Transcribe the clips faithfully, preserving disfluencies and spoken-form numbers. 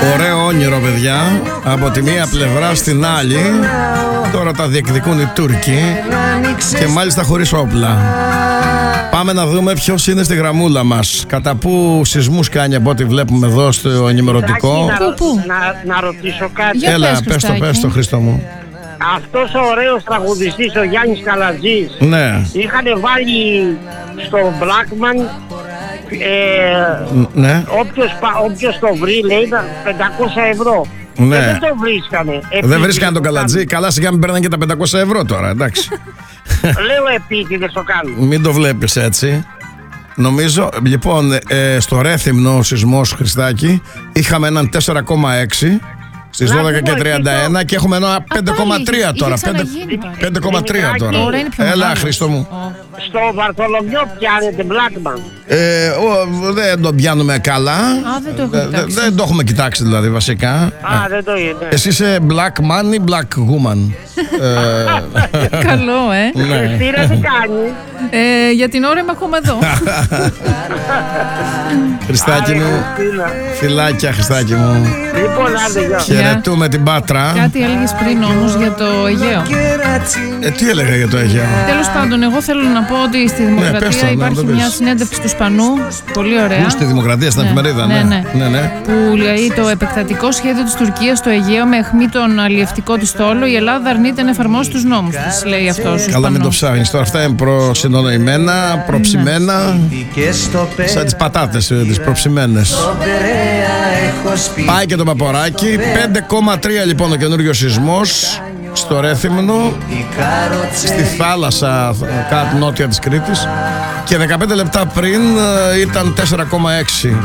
Ωραίο όνειρο, παιδιά. Από τη μία πλευρά στην άλλη. Τώρα τα διεκδικούν οι Τούρκοι. Και μάλιστα χωρίς όπλα. Πάμε να δούμε ποιος είναι στη γραμμούλα μας. Κατά πού σεισμούς κάνει από ό,τι βλέπουμε εδώ στο ενημερωτικό. Να, Πού? να, να ρωτήσω κάτι. Για Έλα, πες, πες το, Χριστάκη. πες το, Χρήστο μου. Αυτός ο ωραίος τραγουδιστής, ο Γιάννης Καλατζής, Ναι, είχαν βάλει στο Blackman, ε, ναι, όποιος, πα- όποιος το βρει, λέει, πεντακόσια ευρώ. ναι. Και δεν το βρίσκανε. Δεν βρίσκανε τον Καλατζή. Καλά, σιγά μην παίρνανε και τα πεντακόσια ευρώ τώρα, εντάξει. Λέω επίτηδες το κάνουν. Μην το βλέπεις έτσι. Νομίζω, λοιπόν, ε, στο Ρέθυμνο ο σεισμός, Χριστάκη, είχαμε έναν τέσσερα κόμμα έξι στις Να δώδεκα σου και πω, τριάντα ένα και έχουμε ένα πέντε κόμμα τρία είχε- τώρα. είχε ξαναγίνει πάλι. πέντε κόμμα τρία τώρα. Τώρα είναι πιο Έλα, μεγάλος. Χριστό μου. Ω. Στο Βαρθολομιό πιάνετε Blackman. Ε, ο, δεν το πιάνουμε καλά. δεν το έχω Ε, δεν- κοιτάξει. δεν το έχουμε κοιτάξει δηλαδή βασικά. Α, δεν το είδε. Εσύ είσαι black man ή black woman? ε, Καλό, ε. ναι. Χριστίνα τι κάνει. ε. Για την ώρα είμαι ακόμα εδώ. Χριστάκη Άρε, μου, Χριστίνα. φιλάκια Χριστάκη μου. Λοιπόν, άντε, γεια. Χαιρετούμε την Πάτρα. Κάτι έλεγε πριν όμως για το Αιγαίο. Ε, τι έλεγα για το Αιγαίο? Τέλος πάντων, εγώ θέλω να πω ότι στη πες Δημοκρατία το, να υπάρχει το πεις. μια συνέντευξη του Σπανού, πολύ ωραία. Πού, στη Δημοκρατία, στην Ναι, εφημερίδα, ναι, ναι. ναι. ναι, ναι. Που λέει το επεκτατικό σχέδιο της Τουρκίας στο Αιγαίο με αιχμή τον αλλιευτικό της στόλο, η Ελλάδα αρνείται να εφαρμόσει τους νόμους της, λέει αυτός ο Καλά, μην το Σπανός. ψάχνεις τώρα. Αυτά είναι προσυνονοημένα, προψημένα. Σαν τις πατάτες, ε, τις προψημένες. Πάει και το παποράκι. πέντε κόμμα τρία λοιπόν ο καινούριος σεισμός στο Ρέθυμνο, στη θάλασσα κάτω νότια της Κρήτης, και δεκαπέντε λεπτά πριν ε, ήταν τέσσερα κόμμα έξι.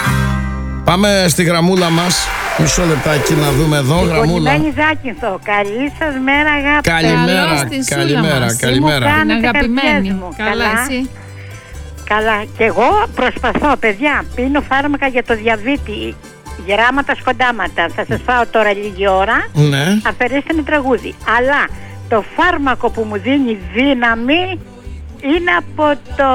Πάμε στη γραμμούλα μας. Μισό λεπτάκι να δούμε εδώ. Γραμμούλα. Κολλημένη Ζάκυνθο, καλή σας μέρα, αγάπη. Καλημέρα, Καλώς τη Σούλα καλημέρα, μας. καλημέρα. Μου Την κάνετε αγαπημένη. καρδιές μου. Καλά, Καλά. εσύ. Καλά, και εγώ προσπαθώ, παιδιά, πίνω φάρμακα για το διαβήτη, γεράματα σκοντάματα. Θα σας πάω τώρα λίγη ώρα, Ναι. αφαιρέστε με τραγούδι. Αλλά το φάρμακο που μου δίνει δύναμη είναι από το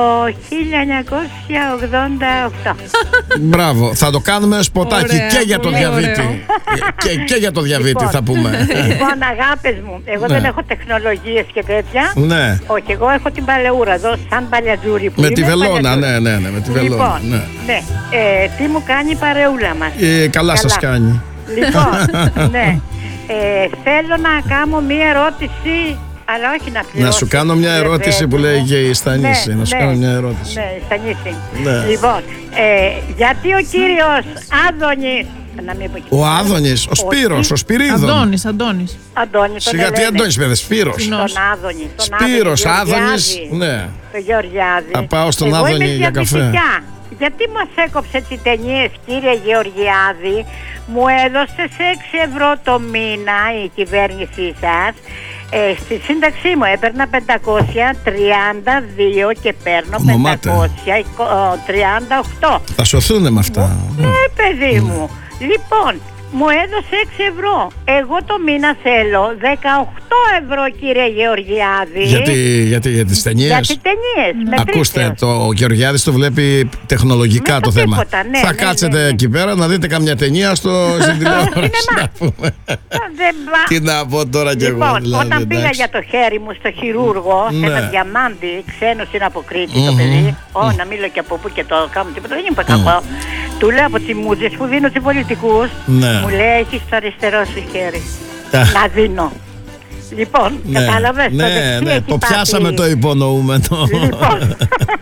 χίλια εννιακόσια ογδόντα οκτώ. Μπράβο, θα το κάνουμε σποτάκι Ωραία, και για το πολύ διαβήτη. ωραίο. και, και για το διαβήτη Λοιπόν. θα πούμε. Λοιπόν, αγάπες μου, εγώ Ναι. δεν έχω τεχνολογίες και τέτοια. Ναι. Όχι, εγώ έχω την παλαιούρα εδώ, σαν παλιατζούρι που Με είμαι, τη βελόνα, παλιατζούρι. ναι, ναι, ναι, με τη βελόνα. Λοιπόν, Ναι. ναι. Ε, τι μου κάνει η παρεούλα μας. Ε, καλά σας κάνει. Λοιπόν, ναι. Ε, θέλω να κάνω μία ερώτηση, αλλά όχι να πληρώσω. Να σου κάνω μια ερώτηση που λέει και η Στανίση. Ναι, Να σου ναι. κάνω μια ερώτηση. Ναι, Στανίση. Ναι. Λοιπόν, ε, γιατί ο κύριος Άδωνης, να μην πω και- Ο Άδωνης, ο Σπύρος, ο Σπυρίδων. Αντώνης, Αντώνης. Αντώνη, τον Σιγά τι λένε. Αντώνης, παιδί, Σπύρος. Κοινό. Τον Άδωνη. Τον Σπύρος, Άδωνη, Άδωνης, Γεωργιάδη. ναι. Το Γεωργιάδη. Θα πάω στον Εγώ Άδωνη είμαι για καφέ. διαβητικά. Γιατί μας έκοψε τις ταινίες, κύριε Γεωργιάδη? Μου έδωσε σε έξι ευρώ το μήνα η κυβέρνησή σας. Ε, στη σύνταξή μου έπαιρνα πεντακόσια τριάντα δύο και παίρνω Ονομάτε. πεντακόσια τριάντα οκτώ. Θα σωθούνε με αυτά. Ε, παιδί μου. Λοιπόν, μου έδωσε έξι ευρώ. Εγώ το μήνα θέλω δεκαοκτώ ευρώ, κύριε Γεωργιάδη. Γιατί, γιατί για τις Για ταινίες. τις ταινίες. Ακούστε, το, ο Γεωργιάδης το βλέπει τεχνολογικά Με το το θέμα. τίποτα, ναι, θα ναι, κάτσετε ναι, ναι. εκεί πέρα να δείτε καμιά ταινία στο, στην τηλεόραση. Σινεμά. να πούμε. Δεν πα- Τι να πω τώρα κι εγώ. Λοιπόν, δηλαδή, όταν πήγα εντάξει. για το χέρι μου στο χειρούργο, σε Ναι. ένα διαμάντι, ξένος είναι από Κρήτη το Μμμ. παιδί. Ω, να μιλώ και από πού και το κάνω τίποτα, δεν είπε κακό. Του λέω από τις μούτζες που δίνω στους πολιτικούς, Ναι. μου λέει έχεις το αριστερό σου χέρι. Α. Να δίνω. Λοιπόν, Ναι, κατάλαβες, το ναι, δεξί ναι, έχει το πιάσαμε πάθει. το υπονοούμενο. Λοιπόν,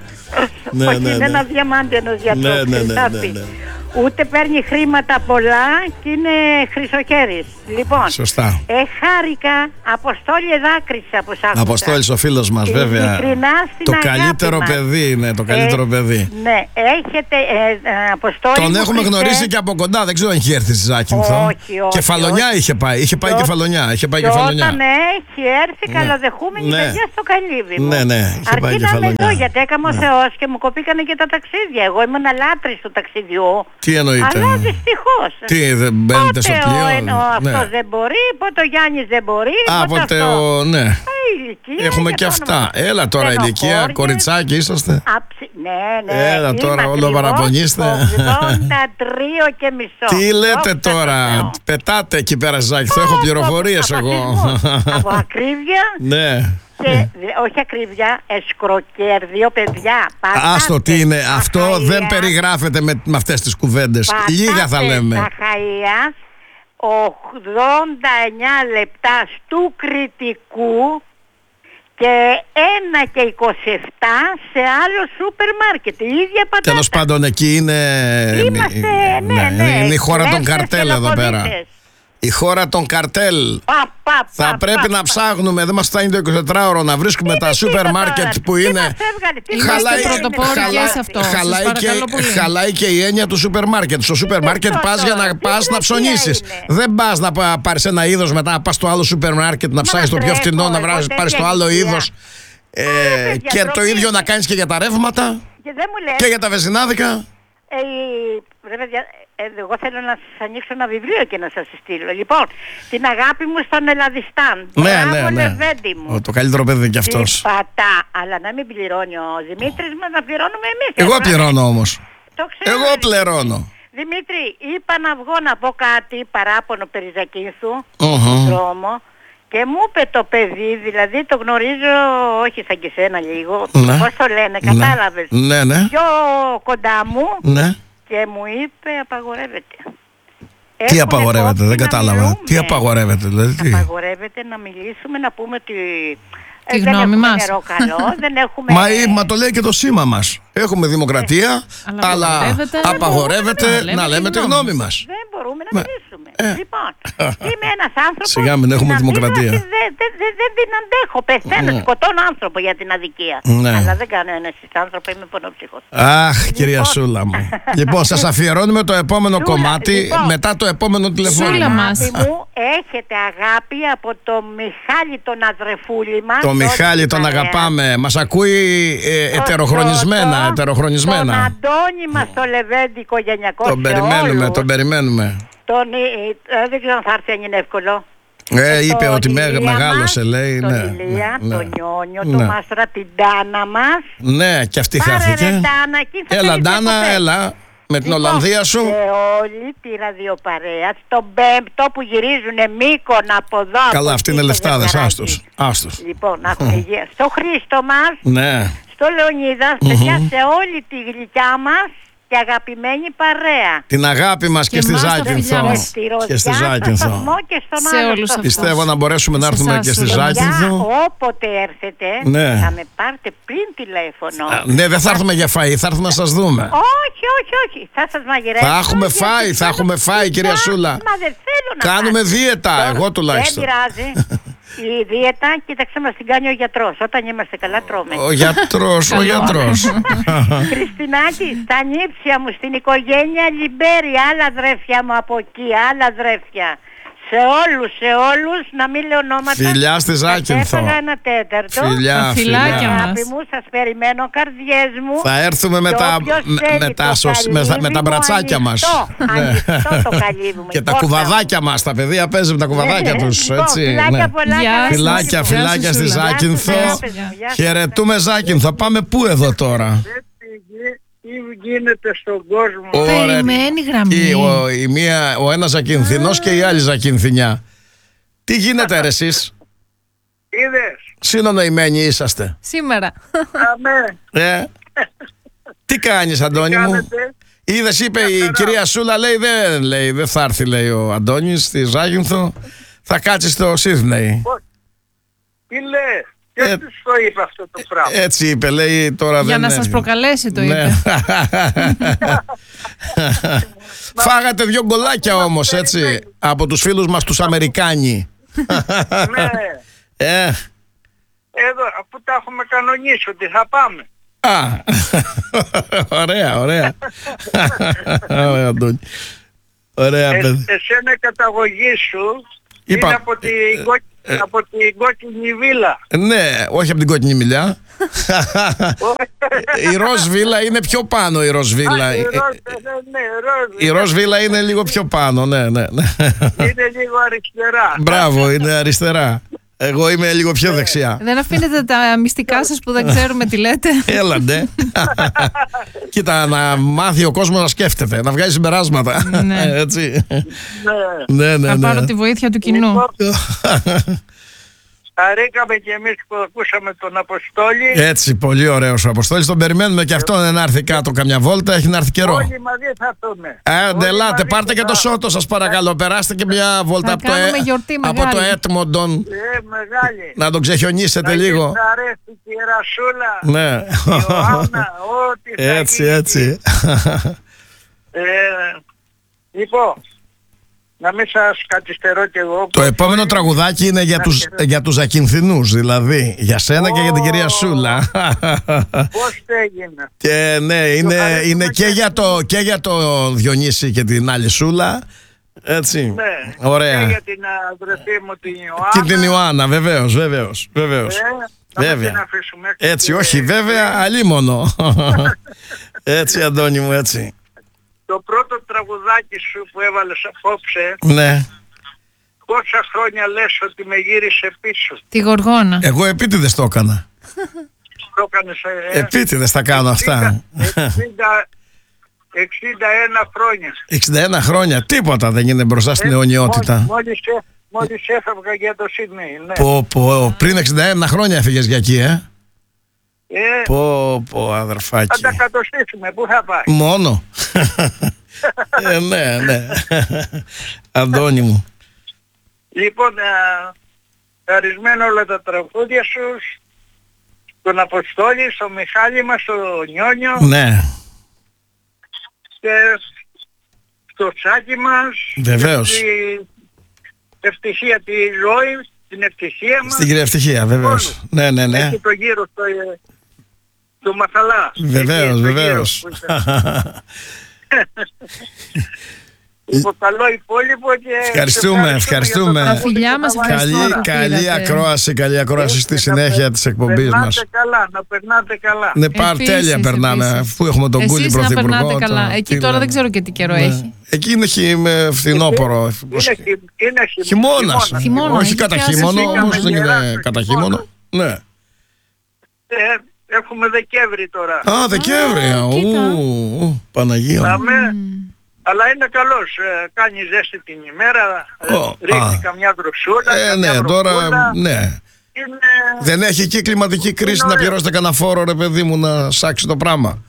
Ναι, όχι, ναι, είναι ναι. ένα διαμάντι ενός γιατρού, Ναι, ναι, ναι, χρυσάφι. ναι, ναι. Ούτε παίρνει χρήματα πολλά και είναι χρυσοχέρης. Λοιπόν, Σωστά. ε, χάρηκα, Αποστόλη δάκρυσα που σ' άκουσα. Αποστόλης ο φίλος μας, βέβαια. Ειλικρινά στην Το αγάπη καλύτερο μας. παιδί είναι, το καλύτερο Ε, παιδί. Ναι, έχετε, ε, ε, Αποστόλη Τον μου, έχουμε Χριστέ. γνωρίσει και από κοντά, δεν ξέρω αν έχει έρθει στη Ζάκυνθο. Όχι, όχι, Κεφαλονιά όχι. είχε πάει, είχε πάει Και ό- κεφαλονιά, είχε πάει και κεφαλονιά. Όταν έχει έρθει Ναι. καλοδεχούμενη Ναι. παιδιά στο καλύβι μου. Ναι, ναι, είχε πάει Αρκεί να είμαι κεφαλονιά. εδώ γιατί έκαμε ο Ναι. Θεός και μου κοπήκανε και τα ταξίδια. Εγώ ήμουν λάτρης του ταξιδιού. Τι εννοείται. Αλλά δυστυχώς. Τι, δεν μπαίνετε στο Πότε πλοίο. ο, ενώ Ναι. αυτός δεν μπορεί, πότε ο Γιάννης δεν μπορεί, Α, πότε ποτέ αυτό. ο. Ναι. Ε, ηλικία. Έχουμε για και το αυτά. όνομα. Έλα τώρα ηλικία, Στενοχώριες. κοριτσάκι είσαστε. Αψι... Ναι, ναι. Έλα τώρα, είμαι όλο ακριβώς παραπονείστε. ογδόντα τρία και μισό. Τι λέτε Δόξα τω τώρα, Θεώ. πετάτε εκεί πέρα Ζάκη, θα έχω Πω, πληροφορίες πω, εγώ. απαθισμούς. Από ακρίβεια Ναι. και, όχι ακρίβεια, εσκροκέρδιο, παιδιά. Άστο τι είναι, πατάτες αυτό δεν Αχαΐας, περιγράφεται με, με αυτές τις κουβέντες. Λίγα θα πατάτες λέμε. Αχαΐας, ογδόντα εννιά λεπτά στου κριτικού και ένα και είκοσι επτά σε άλλο σούπερ μάρκετ. Η ίδια πατάτα. Τέλος πάντων εκεί είναι, Είμαστε, ναι, ναι, είναι η χώρα των κλέφτες καρτέλ εδώ πέρα. τελοπολίτες. Η χώρα των καρτέλ. Πα, πα, Θα πα, πρέπει πα, να πα. ψάχνουμε, δεν μας φτάνει το εικοσιτετράωρο να βρίσκουμε τα τι σούπερ είπα μάρκετ τώρα, που τι είναι. μας έβγαλε, τι μας Είμαστε έβγαλε. πρωτοπόροι και χαλά- σε αυτό. Σας χαλάει, παρακαλώ και, πολύ. χαλάει και η έννοια του σούπερ μάρκετ. Στο σούπερ μάρκετ αυτό πας για τώρα, να τι πας να βλακεία ψωνίσεις. είναι. Δεν πας να πα- πάρεις ένα είδος μετά να πας στο άλλο σούπερ μάρκετ να ψάχνεις το πιο τρέχω, φτηνό, να εγώ βράζεις- τέτοια πάρεις το άλλο ηλικία. είδος. Ε, παιδιά, και το ντροπή ίδιο είναι. να κάνεις και για τα ρεύματα Και δεν μου λες, και για τα βενζινάδικα. ε, ρε παιδιά, ε, εγώ θέλω να σας ανοίξω ένα βιβλίο και να σας στείλω. Λοιπόν, την αγάπη μου στον Ελλαδιστάν. Ναι, Μπράβο, ναι, ναι. Λεβέντη μου. Ο, το καλύτερο παιδί είναι κι αυτός. Τι πατά, αλλά να μην πληρώνει ο Δημήτρης μας, να πληρώνουμε εμείς. Εγώ ε, πληρώνω όμως. Το ξέρω. Εγώ πληρώνω. Δημήτρη, είπα να βγω να πω κάτι παράπονο περί Ζακίνθου Οχο. στον δρόμο και μου είπε το παιδί, δηλαδή το γνωρίζω όχι σαν και σένα λίγο, Ναι. πώς το λένε, Ναι. κατάλαβες. Ναι, ναι. Πιο κοντά μου Ναι. και μου είπε απαγορεύεται. Τι Έχουμε απαγορεύεται, κόψει δεν να κατάλαβα. μιλούμε. Τι απαγορεύεται, δηλαδή. Τι. Απαγορεύεται να μιλήσουμε, να πούμε ότι Τη δεν γνώμη έχουμε μας. νερό καλό, δεν έχουμε... Μα, ή- μα το λέει και το σήμα μας. Έχουμε δημοκρατία, Αλλά αλλά απαγορεύεται- απαγορεύεται να λέμε να λέμε τη τη γνώμη γνώμη μας. Δεν μπορούμε να Ναι. μιλήσουμε. Ε. Λοιπόν, είμαι ένας άνθρωπος... Σιγά μην έχουμε την δημοκρατία. αντίδραση Δεν δεν δεν δεν την αντέχω. Πεθαίνω, Ναι. σκοτώνω άνθρωπο για την αδικία. Ναι. Αλλά δεν κάνω ένα εσείς άνθρωπο, είμαι πονόψυχος. Αχ, κυρία Σούλα μου. Λοιπόν, σας αφιερώνουμε το επόμενο Σούλα, κομμάτι λοιπόν. μετά το επόμενο Σούλα τηλεφώνημα. μας. Αγάπη μου, έχετε αγάπη από το Μιχάλη τον αδρεφούλη μας. Το Μιχάλη τον παρέα. αγαπάμε. Μας ακούει ε, Το- ετεροχρονισμένα. το- Τον ετεροχρονισμένα. Αντώνη μας το Λεβέντη οικογενειακό. Τον σε περιμένουμε, όλους. τον περιμένουμε. Τον, ε, ε, δεν ξέρω αν θα έρθει αν είναι εύκολο. Ε, είπε Τον ότι με, Ηλία μεγάλωσε, μας, λέει. Τον Ναι, Ηλία, ναι, τον ναι. Νιόνιο, Ναι. τον Μάστρα, την Τάνα μας. Ναι, και αυτή Πάρε ρε χάθηκε. Τάνα, εκεί θα Έλα, κάνεις Ντάνα, διακοπές. έλα. Με την Λοιπόν, Ολλανδία σου. σε όλη τη ραδιοπαρέα, στον Πέμπτο που γυρίζουνε Μύκονα από εδώ. Καλά, από αυτοί εκεί, είναι στο λεφτάδες, Ζαχαράκι. άστος. Άστος. Λοιπόν, να έχουμε υγεία. Στο Χρήστο μας, Ναι. στο Λεωνίδα, παιδιά, σε όλη τη γλυκιά μας και αγαπημένη παρέα. Την αγάπη μας και, Και στη εμάς τα Ζάκυνθο. φιλιά μας. Στη Και στη Ροδιά, στο Ζάκυνθο. σταθμό και στον Σε άλλο όλους σταθμό. αυτούς. Πιστεύω να μπορέσουμε να Σε έρθουμε εσάς, και στη Σούλα. Ζάκυνθο. Για όποτε έρθετε, Ναι. θα με πάρετε πριν τηλέφωνο. Α, Ναι, δεν θα έρθουμε για φαΐ, θα έρθουμε να σας δούμε. Όχι, όχι, όχι. Θα σας μαγειρέψω. Θα έχουμε γιατί φάει, θα θέλω έχουμε φάει, φυσικά, κυρία Σούλα. Μα δεν θέλω να Κάνουμε φάω. δίαιτα, Τώρα, εγώ τουλάχιστον. Δεν πειράζει. Η δίαιτα, κοίταξε, μας την κάνει ο γιατρός. Όταν είμαστε καλά τρώμε. Ο γιατρός, ο γιατρός. Χριστινάκη, στα νύψια μου, στην οικογένεια Λιμπέρι, άλλα αδρέφια μου από εκεί, άλλα αδρέφια. Σε όλους, σε όλους, να μην λέω ονόματα. Φιλιά στη Ζάκυνθο. Σας έφαγα ένα τέταρτο. Φιλιά, Τα φιλάκια φιλιά. μας. Αγάπη μου, σας περιμένω, καρδιές μου. Θα έρθουμε με Και τα, όποιος με, θέλει με το τα, σωσ- με, τα- με τα καλύβι μπρατσάκια μου, μας. ανοιχτό, Ναι. ανοιχτό το καλύβι μου, Και η τα πόρτα κουβαδάκια μας, τα παιδιά παίζουν με τα κουβαδάκια τους, Λοιπόν, έτσι. φιλάκια ναι. πολλά, Γεια καλά σας. Φιλάκια, Γεια σου, φιλάκια στη Σούλα. Ζάκυνθο. Γεια σας, αγάπη μου, γεια σας. Χαιρετούμε Ζάκυνθο. Πάμε πού εδώ τώρα? Τι γίνεται στον κόσμο. Ωραία. Περιμένει γραμμή. Η- ο, η μία, ο ένας Ζακυνθινός και η άλλη Ζακυνθινιά. Τι γίνεται ρε εσείς? Είδες. Συνονοημένοι είσαστε. Σήμερα. Αμέ. Ε, τι κάνεις Αντώνη μου? Κάνετε. Είδες, είπε η κυρία Σούλα, λέει δεν, λέει, δεν θα έρθει, λέει ο Αντώνης στη Ζάκυνθο. Θα κάτσει στο Σίδνεϊ. Τι λες. Ε, Ποιος τους το είπε αυτό το πράγμα. Έτσι είπε, λέει τώρα Για δεν να σας έρχεται. προκαλέσει το Ναι. είπε. Φάγατε δυο γκολάκια όμως, έτσι, από τους φίλους μας τους Αμερικάνοι. Ναι. Ε, Εδώ, αφού τα έχουμε κανονίσει ότι θα πάμε. α, ωραία, ωραία. Ωραία, Αντώνη. Ωραία, Ε, παιδί. εσένα η καταγωγή σου Είπα, είναι από, την ε, κόκκι- ε, από την κόκκινη βίλα. Ναι, όχι από την κόκκινη μιλιά. Η ροζ βίλα είναι πιο πάνω, η ροζ βίλα. Α, η Ε, ροζ, ναι, ναι, ροζ. Η ροζ βίλα είναι λίγο πιο πάνω, ναι, ναι, ναι. Είναι λίγο αριστερά. Μπράβο, είναι αριστερά. Εγώ είμαι λίγο πιο δεξιά. Δεν αφήνετε τα μυστικά σας που δεν ξέρουμε τι λέτε. Έλαντε. Κοίτα, να μάθει ο κόσμος να σκέφτεται, να βγάζει συμπεράσματα. Ναι. Έτσι. Ναι. Ναι, ναι, Να πάρω ναι. τη βοήθεια του κοινού. Χαρήκαμε και εμείς που ακούσαμε τον Αποστόλη. Έτσι, πολύ ωραίος ο Αποστόλης. Τον περιμένουμε και αυτόν να έρθει κάτω καμιά βόλτα. Έχει να έρθει καιρό. Όλοι μαζί θα έρθουμε. Άντε, Όλοι ελάτε, μαζί πάρτε και θα- το Σότο, σας παρακαλώ. Περάστε και μια βόλτα Θα από το, κάνουμε γιορτή από το μεγάλη. Έτμοντον. Ε, μεγάλη. Να τον ξεχιονίσετε Να λίγο. γίνει, θα αρέσει και η Ρασούλα. Ναι. Η Ιωάννα, ό,τι θα Έτσι, γίνει. έτσι. Ε, λοιπόν, να μην σας καθυστερώ κι εγώ. Το επόμενο τραγουδάκι είναι για τους, για τους Ακινθινούς, δηλαδή. Για σένα και για την κυρία Σούλα. Πώς έγινε. Και ναι, είναι, χαρίσουμε είναι και, και για το, και για το Διονύση και την άλλη Σούλα. Έτσι. Ναι. Και Ωραία. για την αδερφή μου την Ιωάννα. Και την Ιωάννα, βεβαίως, βεβαίως, βεβαίως. Ε, να μην Βέβαια. την αφήσουμε έξω Έτσι, και- όχι, βέβαια, αλίμονο. Έτσι, Αντώνη μου, έτσι. Το πρώτο τραγουδάκι σου που έβαλες απόψε, Ναι. πόσα χρόνια λες ότι με γύρισε πίσω. Τη Γοργόνα. Εγώ επίτηδες το έκανα. Το έκανες, ε, Επίτηδες τα κάνω αυτά. εξήντα, εξήντα ένα χρόνια. εξήντα ένα χρόνια, τίποτα δεν είναι μπροστά στην αιωνιότητα. Μόλις, μόλις, έ- μόλις έφευγα για το Σίδνεϊ, ναι. Πω, πω, πριν εξήντα ένα χρόνια έφυγες για εκεί, ε. Ε, Πω, πω, θα αδερφάκι. τα κατοστήσουμε, πού θα πάει. Μόνο. ε, ναι, ναι. Αντώνη μου. Λοιπόν, α, χαρισμένα όλα τα τραγούδια σου, τον Αποστόλη, στον Μιχάλη μας, στον Νιόνιο Ναι, και στο τσάκι μας. Βεβαίως. και τη ευτυχία, τη ζωή, την ευτυχία μας. στην κυρία Ευτυχία, βεβαίως. Ναι, ναι, ναι. Έχει το γύρο στο, ε, στο Μαθαλά. Βεβαίως, Εκεί, στο βεβαίως. γύρο που ήταν. Λοιπόν, καλό υπόλοιπο και... Ευχαριστούμε, σε ευχαριστούμε. για το Τα φιλιά μας, τραγούδι που θα Καλή, ευχαριστούμε. βάλεις. καλή πήρατε. ακρόαση, καλή ακρόαση στη Και να συνέχεια πε- της εκπομπής μας. Περνάτε καλά, να περνάτε καλά. Ναι, πάρα Επίσης, τέλεια περνάμε. επίσης. Αφού έχουμε τον Κούλη Εσείς να πρωθυπουργό. περνάτε καλά. το- Εκεί τι τώρα λέμε. δεν ξέρω και τι καιρό Ναι. έχει. Εκεί είναι χει, με φθινόπωρο. Είναι, χει- είναι χει- Χειμώνας. Χειμώνα, Όχι έχει κατά πιάσει χειμώνα, χειμώνα. όμως δεν είναι Γεράσιο, κατά χειμώνα. χειμώνα. Ναι. Ε, έχουμε Δεκέμβρη τώρα. Α, Δεκέμβρη. Α, κοίτα. Ου, ου, Παναγία. Να μου. με- Αλλά είναι καλός. Ε, κάνει ζέστη την ημέρα. ε, Ω, ρίχνει α. καμιά δροσούλα. Ε, καμιά ναι, τώρα, βροχούλα. ναι. Είναι... Δεν έχει εκεί κλιματική κρίση να ωραίο. πληρώσετε κανένα φόρο, ρε παιδί μου, να σάξει το πράγμα.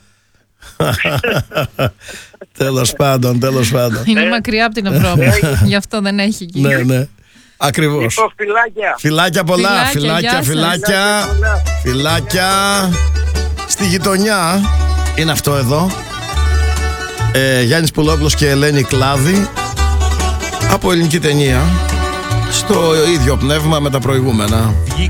Τέλος πάντων, τέλος πάντων. Είναι μακριά από την Ευρώπη. Γι' αυτό δεν έχει εκεί. Ναι, ναι. Ακριβώς. Λοιπόν, φιλάκια. Φιλάκια πολλά, Φιλάκια, φιλάκια, γεια σας. φιλάκια. πολλά. Φιλάκια. Στη γειτονιά είναι αυτό εδώ. Ε, Γιάννης Πουλόπουλος και Ελένη Κλάδη. Από ελληνική ταινία. Στο ίδιο πνεύμα με τα προηγούμενα.